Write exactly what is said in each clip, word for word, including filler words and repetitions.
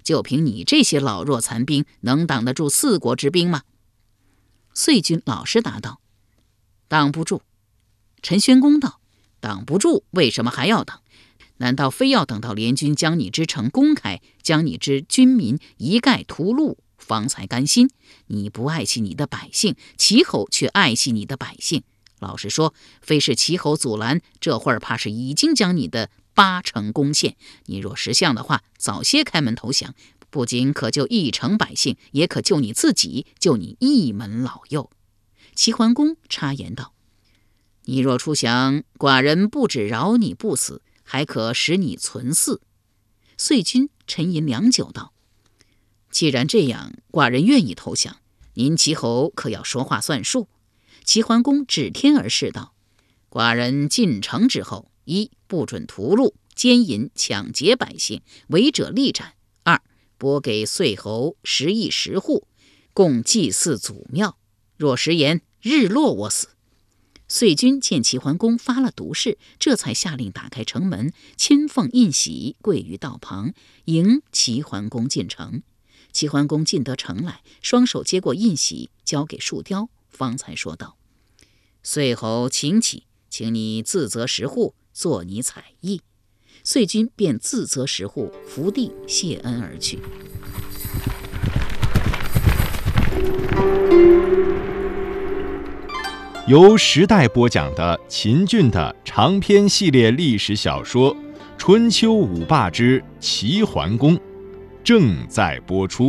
就凭你这些老弱残兵，能挡得住四国之兵吗？”遂军老实答道：“挡不住。”陈宣公道：“挡不住，为什么还要挡？难道非要等到联军将你之城攻开，将你之军民一概屠戮，方才甘心？你不爱惜你的百姓，齐侯却爱惜你的百姓。老实说，非是齐侯阻拦，这会儿怕是已经将你的八城攻陷。你若识相的话，早些开门投降，不仅可救一城百姓，也可救你自己，救你一门老幼。”齐桓公插言道：“你若出降，寡人不只饶你不死，还可使你存嗣。”遂君沉吟良久道：“既然这样，寡人愿意投降，您齐侯可要说话算数。”齐桓公指天而视道：“寡人进城之后，一不准屠戮、奸淫、抢劫百姓，违者立斩；二拨给岁侯十亿十户，共祭祀祖庙。若食言，日落我死。”遂君见齐桓公发了毒誓，这才下令打开城门，亲奉印玺，跪于道旁，迎齐桓公进城。齐桓公进得城来，双手接过印玺，交给树雕，方才说道：“岁侯请起，请你自择十户，做你采邑。”遂君便自择十户，伏地谢恩而去。 由时代播讲的秦俊的长篇系列历史小说《春秋五霸之齐桓公》正在播出。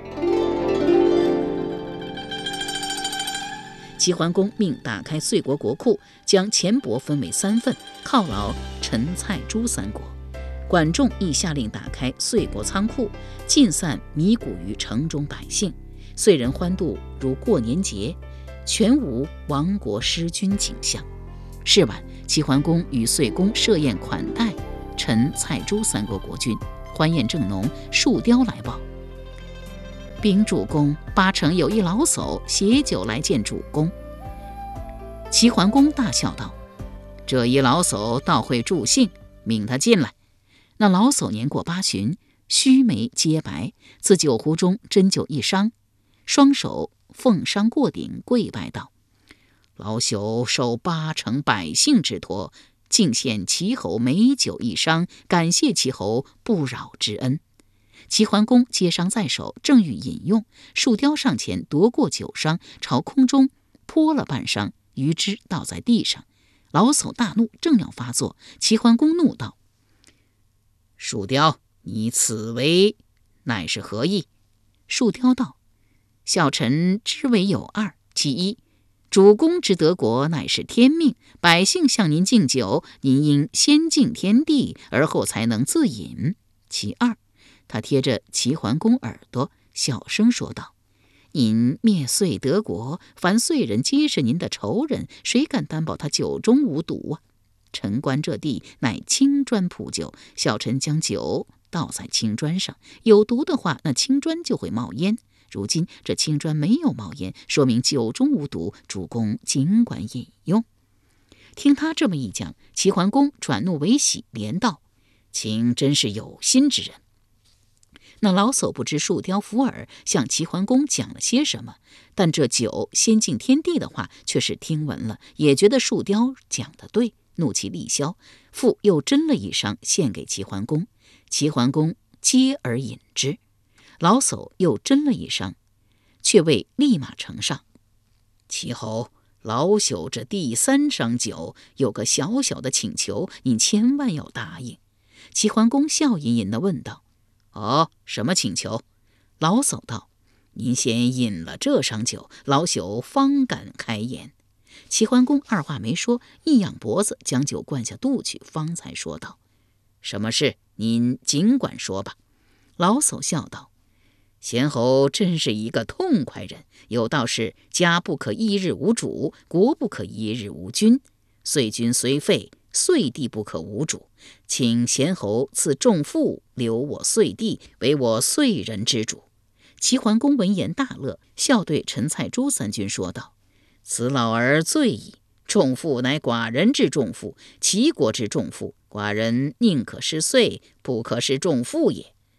齐桓公命打开遂国国库，将钱帛分为三份，犒劳陈、蔡、朱三国。管仲亦下令打开遂国仓库，尽散米谷于城中百姓。遂人欢度如过年节，全无亡国失君景象。是晚，齐桓公与遂公设宴款待陈、蔡、朱三国国君，欢宴正浓，树雕来报：“禀主公，八城有一老叟携酒来见主公。”齐桓公大笑道：“这一老叟倒会助兴，命他进来。”那老叟年过八旬，须眉皆白，自酒壶中斟酒一觞，双手奉觞过顶，跪拜道：“老朽受八城百姓之托，敬献齐侯美酒一觞，感谢齐侯不扰之恩。”齐桓公接觞在手，正欲饮用，树雕上前夺过酒觞，朝空中泼了半觞，余之倒在地上。老叟大怒，正要发作，齐桓公怒道：“树雕，你此为乃是何意？”树雕道：“小臣之为有二，其一，主公之得国乃是天命，百姓向您敬酒，您应先敬天地，而后才能自饮。其二。”他贴着齐桓公耳朵，小声说道：“您灭遂得国，凡遂人皆是您的仇人，谁敢担保他酒中无毒啊？陈关这地乃青砖铺就，小臣将酒倒在青砖上，有毒的话，那青砖就会冒烟。如今这青砖没有冒烟，说明酒中无毒，主公尽管饮用。”听他这么一讲，齐桓公转怒为喜，连道：“卿真是有心之人。”那老叟不知树雕伏耳向齐桓公讲了些什么，但这酒先敬天地的话却是听闻了，也觉得树雕讲得对，怒气立消，复又斟了一觞献给齐桓公。齐桓公接而饮之，老叟又斟了一觞，却未立马呈上。齐侯，老朽这第三觞酒有个小小的请求，您千万要答应。齐桓公笑吟吟地问道：“哦，什么请求？”老叟道：“您先饮了这觞酒，老朽方敢开言。”齐桓公二话没说，一仰脖子将酒灌下肚去，方才说道：“什么事？您尽管说吧。”老叟笑道：“贤侯真是一个痛快人，有道是家不可一日无主，国不可一日无君。遂君虽废，遂地不可无主，请贤侯赐重赋，留我遂地，为我遂人之主。”齐桓公闻言大乐，笑对陈、蔡、朱三军说道：“此老儿醉矣，重赋乃寡人之重赋，齐国之重赋，寡人宁可失岁，不可失重赋也。”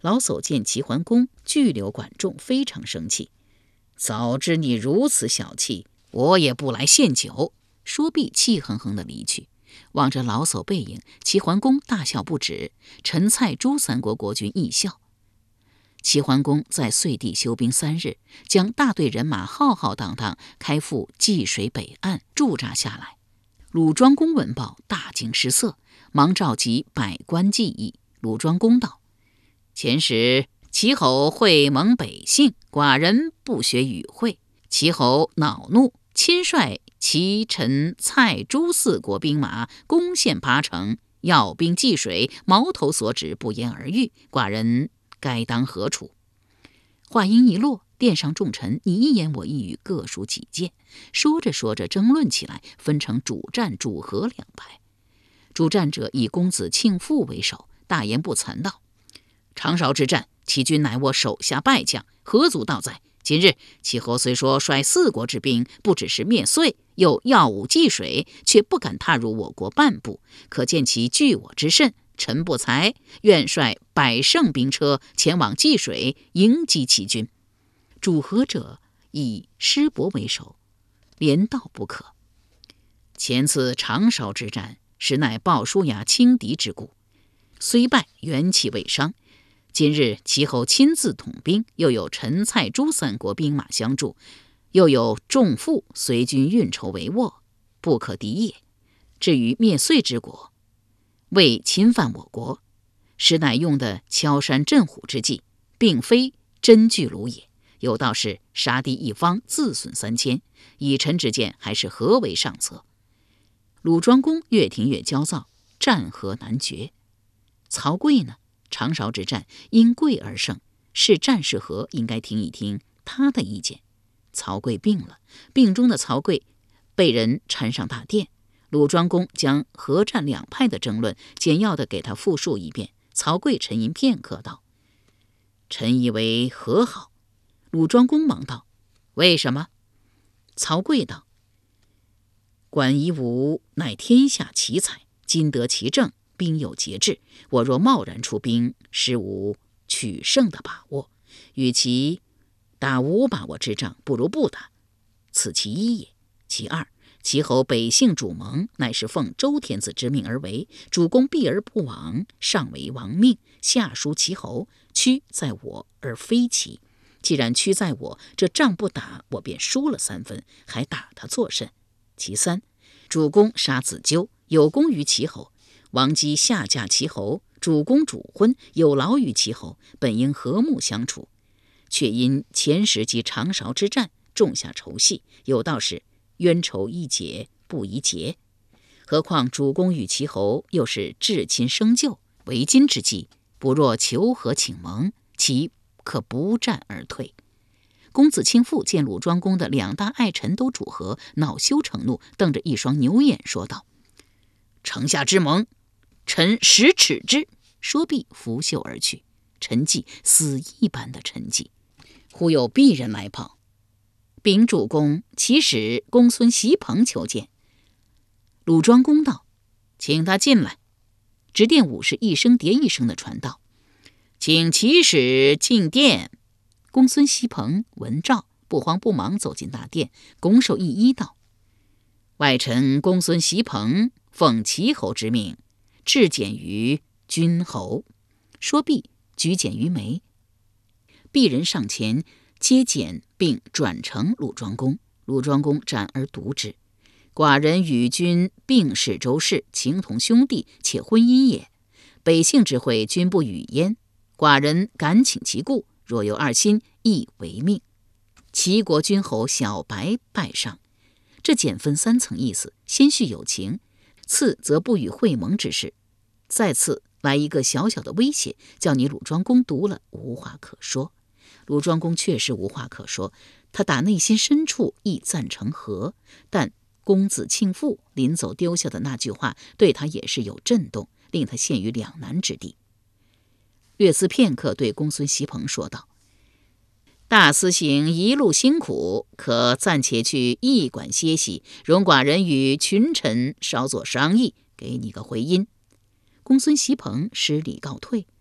老叟见齐桓公拒留管仲，非常生气。早知你如此小气，我也不来献酒。说毕，气哼哼地离去。望着老叟背影，齐桓公大笑不止，陈、蔡、朱三国国君亦笑。齐桓公在遂地休兵三日，将大队人马浩浩荡荡开赴济水北岸驻扎下来。鲁庄公闻报，大惊失色，忙召集百官计议。鲁庄公道：前时齐侯会蒙百姓，寡人不学与会，齐侯恼怒，亲率齐、陈、蔡、朱四国兵马攻陷八城，要兵济水，矛头所指，不言而喻。寡人该当何处？话音一落，殿上众臣你一言我一语，各抒己见。说着说着，争论起来，分成主战主和两派。主战者以公子庆父为首，大言不惭道：长勺之战，齐军乃我手下败将，何足道哉？今日齐侯虽说率四国之兵，不只是灭遂，又耀武济水，却不敢踏入我国半步，可见其惧我之甚。臣不才，愿率百乘兵车前往济水，迎击齐军。主和者以师伯为首，连道不可。前次长勺之战，实乃鲍叔牙轻敌之故，虽败，元气未伤。今日齐侯亲自统兵，又有陈、蔡、朱三国兵马相助，又有众父随军运筹帷幄，不可敌也。至于灭遂之国，为侵犯我国，实乃用的敲山震虎之计，并非真巨虏也。有道是杀敌一方，自损三千，以臣之见，还是何为上策？鲁庄公越听越焦躁，战何难决。曹刿呢？长勺之战因刿而胜，是战是和，应该听一听他的意见。曹刿病了，病中的曹刿被人搀上大殿。鲁庄公将和战两派的争论简要地给他复述一遍。曹刿沉吟片刻道：臣以为和好。鲁庄公忙道：为什么？曹刿道：管夷吾乃天下奇才，今得其政，兵有节制，我若贸然出兵，实无取胜的把握。与其打无把握之仗，不如不打，此其一也。其二，齐侯北幸主盟，乃是奉周天子之命而为，主公避而不往，上为王命，下属齐侯，屈在我而非齐。既然屈在我，这仗不打，我便输了三分，还打他作甚？其三，主公杀子纠，有功于齐侯，王姬下嫁齐侯，主公主婚，有劳于齐侯，本应和睦相处，却因前时及长勺之战种下仇隙。有道是冤仇易解，不宜结。何况主公与齐侯又是至亲生旧，为今之计，不若求和请盟，其可不战而退。公子庆父见鲁庄公的两大爱臣都主和，恼羞成怒，瞪着一双牛眼说道：城下之盟，臣实耻之。说毕，拂袖而去。沉寂，死一般的沉寂。忽有鄙人来报：禀主公，齐使公孙袭彭求见。鲁庄公道：请他进来。执殿武士一声叠一声的传道：请齐使进殿。公孙袭彭闻诏，不慌不忙走进大殿，拱手一揖道：外臣公孙袭彭奉齐侯之命，至简于君侯。说毕，举简于眉。鄙人上前接简，并转呈鲁庄公。鲁庄公展而读之：寡人与君并是周氏，情同兄弟，且婚姻也。北幸之会，君不与焉，寡人敢请其故，若有二心，亦为命。齐国君侯小白拜上。这简分三层意思：先叙友情，次则不与会盟之事，再次来一个小小的威胁，叫你鲁庄公读了无话可说。鲁庄公确实无话可说，他打内心深处亦赞成和，但公子庆父临走丢下的那句话对他也是有震动，令他陷于两难之地。略思片刻，对公孙袭彭说道：大司行一路辛苦，可暂且去驿馆歇息，容寡人与群臣稍作商议，给你个回音。公孙袭彭施礼告退。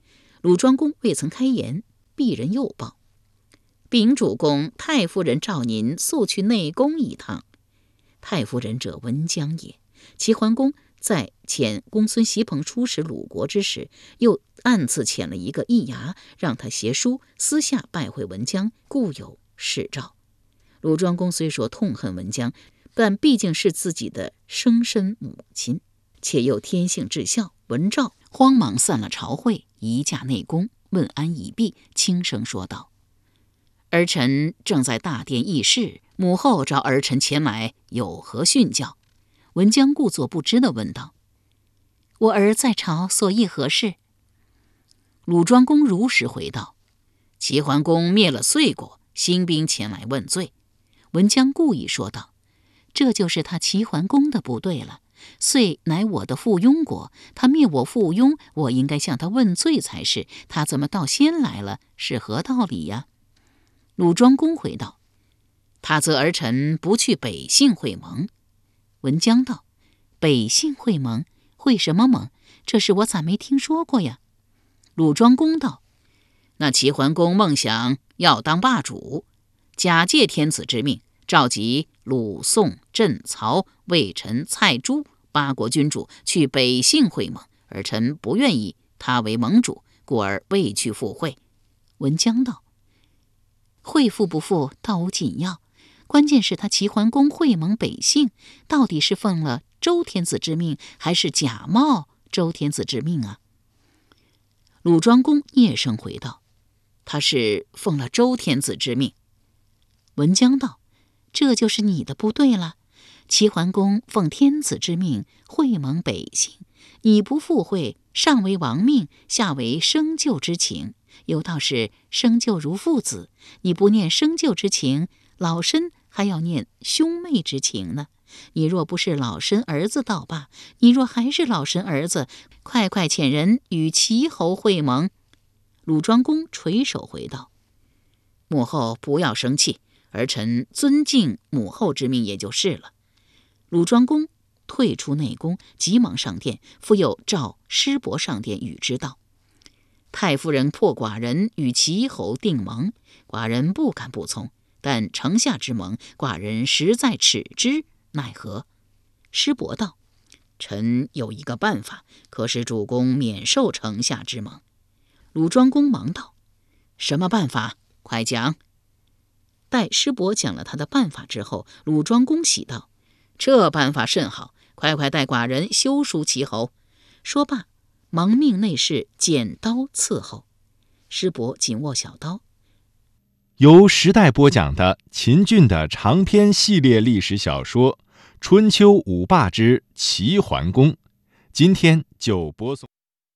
鲁庄公未曾开言，鄙人又报：禀主公，太夫人召您速去内宫一趟。太夫人者文姜也。齐桓公在遣公孙袭彭出使鲁国之时，又暗自遣了一个易牙，让他携书私下拜会文姜，故有使诏。鲁庄公虽说痛恨文姜，但毕竟是自己的生身母亲，且又天性至孝。文诏慌忙散了朝会，移驾内宫，问安已毕，轻声说道：儿臣正在大殿议事，母后召儿臣前来，有何训教？文姜故作不知地问道：我儿在朝所议何事？鲁庄公如实回道：齐桓公灭了遂国，兴兵前来问罪。文姜故意说道：这就是他齐桓公的不对了。遂乃我的附庸国，他灭我附庸，我应该向他问罪才是，他怎么倒先来了？是何道理呀？鲁庄公回道：他责儿臣不去北杏会盟。文姜道：北杏会盟？会什么盟？这事我咋没听说过呀？鲁庄公道：那齐桓公梦想要当霸主，假借天子之命，召集鲁、宋、郑、曹、魏、陈、蔡、朱八国君主去北杏会盟，儿臣不愿意他为盟主，故而未去赴会。文姜道：会赴不赴倒无紧要，关键是他齐桓公会盟北杏，到底是奉了周天子之命，还是假冒周天子之命啊？鲁庄公嗫声回道：他是奉了周天子之命。文姜道：这就是你的不对了。齐桓公奉天子之命会盟北杏，你不赴会，上为王命，下为生救之情，有道是生救如父子，你不念生救之情，老身还要念兄妹之情呢。你若不是老身儿子倒罢，你若还是老身儿子，快快遣人与齐侯会盟。鲁庄公垂手回道：母后不要生气，儿臣尊敬母后之命也就是了。鲁庄公退出内宫，急忙上殿，复又召师伯上殿与之道：太夫人迫寡人与齐侯订盟，寡人不敢不从，但城下之盟，寡人实在耻之，奈何？师伯道：臣有一个办法，可使主公免受城下之盟。鲁庄公忙道：什么办法？快讲。待师伯讲了他的办法之后，鲁庄公喜道：这办法甚好，快快带寡人修书齐侯。说罢，忙命内侍剪刀伺候。师伯紧握小刀。 由时代播讲的秦俊的长篇系列历史小说《春秋五霸之齐桓公》，今天就播送。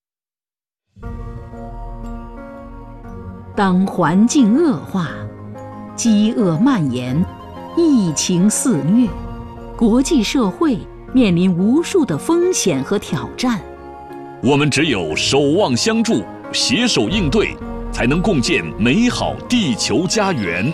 当环境恶化，饥饿蔓延，疫情肆虐，国际社会面临无数的风险和挑战。 我们只有守望相助，携手应对，才能共建美好地球家园。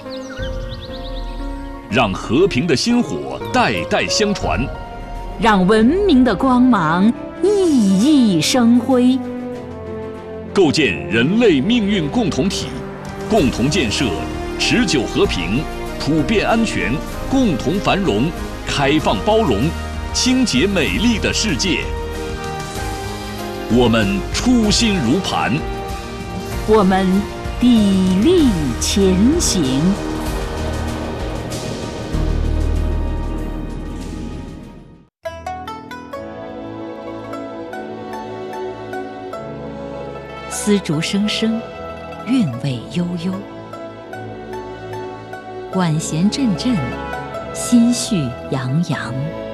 让和平的薪火代代相传， 让文明的光芒熠熠生辉。 构建人类命运共同体，共同建设持久和平、普遍安全、共同繁荣、开放包容、清洁美丽的世界。我们初心如磐， 我们砥砺前行。丝竹声声，韵味悠悠；管弦阵阵，心绪洋洋。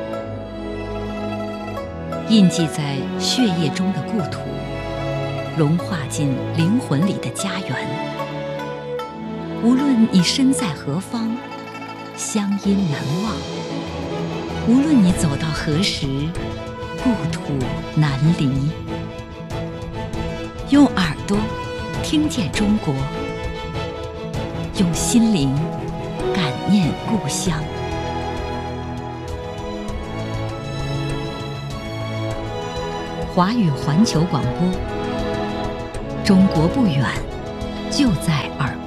印记在血液中的故土，融化进灵魂里的家园。无论你身在何方，乡音难忘；无论你走到何时，故土难离。用耳朵听见中国，用心灵感念故乡。华语环球广播， 中国不远，就在耳边。